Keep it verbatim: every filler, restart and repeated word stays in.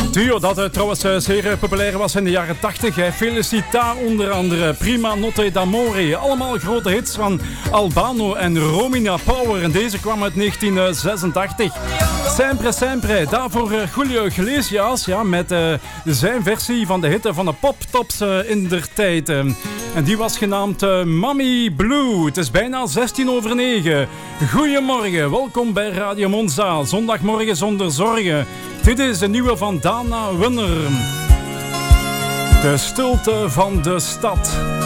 Duo dat uh, trouwens uh, zeer uh, populair was in de jaren tachtig. Hè. Felicita onder andere, Prima Notte d'Amore. Allemaal grote hits van Albano en Romina Power. En deze kwam uit negentien zesentachtig. Sempre Sempre, daarvoor uh, Julio Iglesias, ja, met uh, zijn versie van de hitte van de poptops uh, in der tijd. Uh, en die was genaamd uh, Mommy Blue. Het is bijna zestien over negen. Goedemorgen, welkom bij Radio Monza. Zondagmorgen zonder zorgen. Dit is de nieuwe van Dana Winner. De stilte van de stad.